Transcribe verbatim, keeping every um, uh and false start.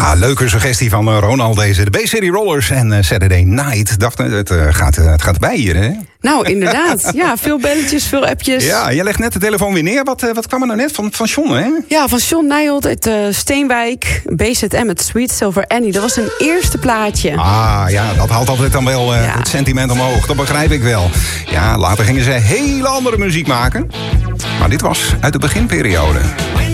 Ja, leuke suggestie van uh, Ronald deze. De Bay City Rollers en uh, Saturday Night. Daphne, het, uh, gaat, uh, het gaat erbij hier, hè? Nou, inderdaad. Ja, veel belletjes, veel appjes. Ja, je legt net de telefoon weer neer. Wat, uh, wat kwam er nou net van, van John, hè? Ja, van John Nijholt uit uh, Steenwijk. B Z M met Sweet Silver Annie. Dat was een eerste plaatje. Ah, ja, dat haalt altijd dan wel uh, ja. het sentiment omhoog. Dat begrijp ik wel. Ja, later gingen ze hele andere muziek maken. Maar dit was uit de beginperiode.